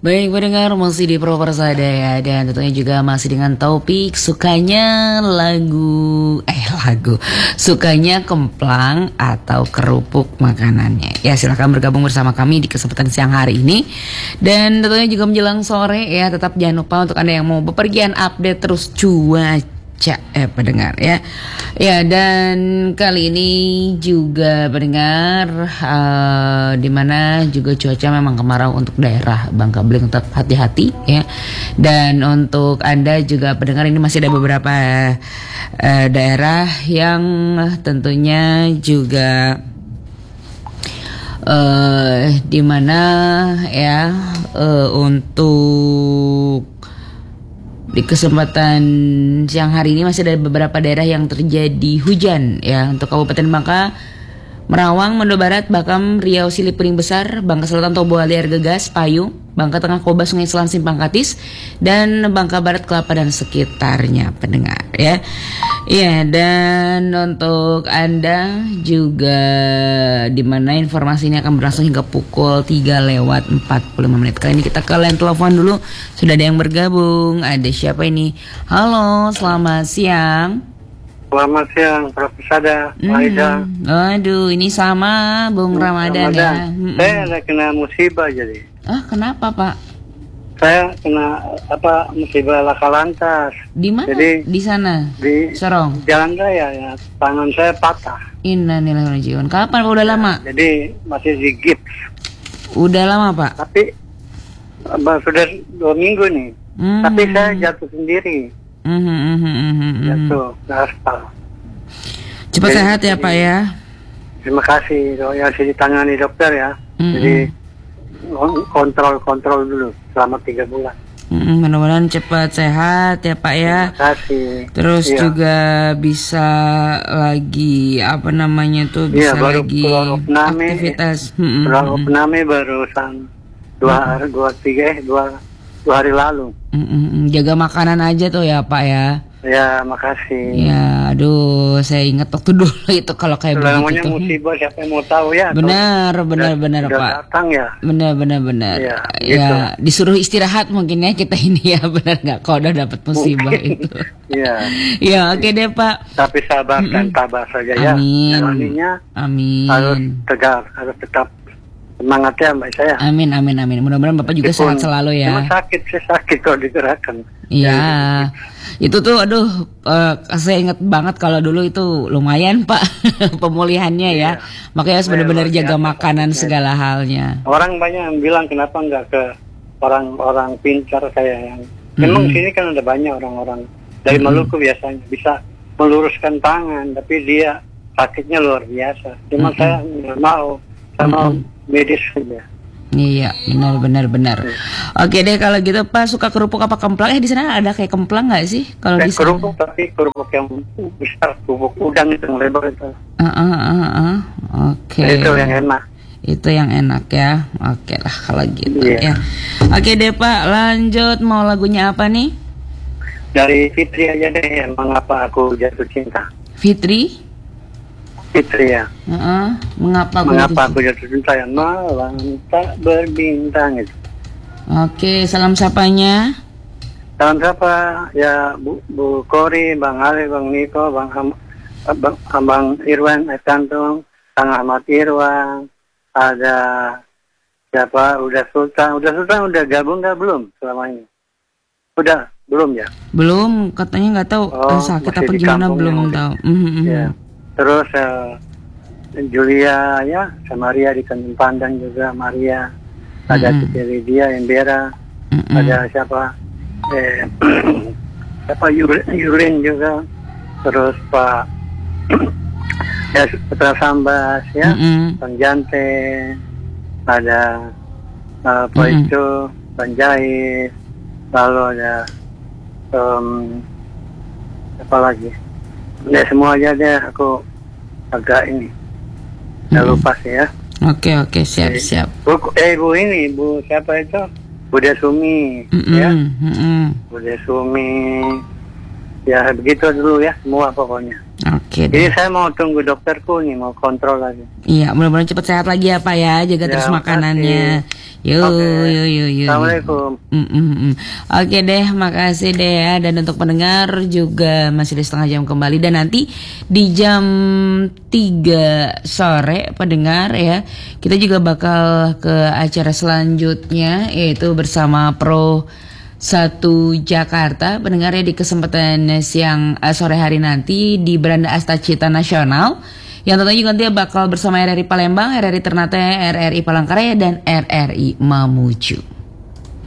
Baik pendengar, masih di Propersada ya. Dan tentunya juga masih dengan topik sukanya sukanya kemplang atau kerupuk makanannya. Ya silahkan bergabung bersama kami di kesempatan siang hari ini. Dan tentunya juga menjelang sore ya. Tetap jangan lupa untuk Anda yang mau bepergian update terus cuaca pendengar ya. Ya, dan kali ini juga pendengar di mana juga cuaca memang kemarau untuk daerah Bangka Belitung, tetap hati-hati ya. Dan untuk Anda juga pendengar, ini masih ada beberapa daerah yang tentunya juga di mana ya untuk di kesempatan siang hari ini masih ada beberapa daerah yang terjadi hujan ya. Untuk Kabupaten Bangka, Merawang, Mando Barat, Bakam, Riau, Silipuring Besar, Bangka Selatan, Tobo, Aliar, Gegas, Payung, Bangka Tengah, Koba, Sungai Selan, Simpang Katis, dan Bangka Barat, Kelapa dan sekitarnya pendengar ya. Ya, dan untuk Anda juga di mana informasi ini akan berlangsung hingga pukul 3:45. Kali ini kita ke line telepon dulu. Sudah ada yang bergabung. Ada siapa ini? Halo, selamat siang. Selamat siang, Propersada, Aida. Aduh, ini sama Bung Ramadan ya. Saya ada kena musibah jadi. Kenapa Pak? Saya kena musibah laka lantas. Di mana? Jadi di sana. Di Sorong. Jalan Raya ya. Tangan saya patah. Innalillahi wa inna ilaihi raji'un. Kapan Pak? Udah lama? Jadi masih di gips. Udah lama Pak? Tapi sudah 2 minggu nih. Tapi saya jatuh sendiri. Jatuh ke aspal. Cepat sehat ya Pak ya. Terima kasih. Ya harus ditangani dokter ya. Jadi kontrol dulu selama 3 bulan. Mudah-mudahan cepat sehat ya Pak ya. Terima kasih. Terus juga bisa lagi bisa lagi aktivitas. Barusan 2 hari lalu. Jaga makanan aja tuh ya Pak ya. Ya, makasih. Ya, aduh, saya ingat waktu dulu itu kalau kayak begitu. Namanya musibah, siapa yang mau tahu ya? Benar Pak. Datang ya. Benar. Ya, gitu. Disuruh istirahat mungkin ya kita ini ya, benar nggak? Kalau udah dapat musibah itu. Iya. Ya, oke deh Pak. Tapi sabar dan tabah saja ya. Amin. Harus tegar, harus tetap semangat ya Mbak saya. Amin. Mudah-mudahan Bapak juga sehat selalu ya. Cuma sakit kalau digerakkan. Iya. Itu tuh saya ingat banget kalau dulu itu lumayan Pak pemulihannya ya. Makanya harus benar-benar jaga makanan segala halnya. Orang banyak yang bilang kenapa nggak ke orang-orang pintar kayak yang memang sini kan ada banyak orang-orang dari Maluku biasanya bisa meluruskan tangan, tapi dia sakitnya luar biasa. Cuma saya nggak mau, saya mau medis saja. Iya, benar. Oke deh kalau gitu Pak, suka kerupuk apa kemplang? Di sana ada kayak kemplang nggak sih? Kalau di sana kerupuk, tapi kerupuk yang besar, kerupuk udang itu yang lebar itu. Oke. Itu yang enak. Itu yang enak ya. Oke lah kalau gitu ya. Oke deh Pak, lanjut, mau lagunya apa nih? Dari Fitri aja deh, Mengapa Aku Jatuh Cinta. Fitri ya. Mengapa aku jatuh cinta ya, malam tak berbintang itu. Oke, salam sapanya. Salam sapa ya Bu Kori, Bang Ali, Bang Niko, Bang Irwan Ekantung, Kang Ahmad Irwan, ada siapa? Udah Sultan udah gabung nggak belum selama ini? Udah belum ya? Belum, katanya nggak tahu sakit apa gimana belum tahu. Ya. Terus Julia ya, Maria di Tanjung Pandan juga, Maria. Ada Siti Lydia, Embera. Ada siapa? Yurin juga. Terus Pak ya, Putra Sambas ya, Bang Jante. Ada Pak itu, Bang Jahit. Lalu ada apa lagi? Ya semua aja deh, aku agak ini nggak lupa sih ya. Oke, siap. Bu ini, Bu siapa itu? Bu Desumi ya. Bu Desumi ya, begitu dulu ya semua pokoknya. Oke Jadi deh. saya mau tunggu dokterku nih, mau kontrol lagi. Iya, mudah-mudahan cepat sehat lagi ya Pak ya. Jaga Ya, terus makasih. makanannya. Yuk, Oke. yuk. Assalamualaikum. Oke deh, makasih deh ya. Dan untuk pendengar juga masih di setengah jam kembali. Dan nanti di jam 3 sore pendengar ya, kita juga bakal ke acara selanjutnya, yaitu bersama Pro 1 Jakarta. Pendengar ya, di kesempatan siang sore hari nanti di Beranda Astacita Nasional, yang tentunya juga nanti bakal bersama RRI Palembang, RRI Ternate, RRI Palangkaraya, dan RRI Mamuju.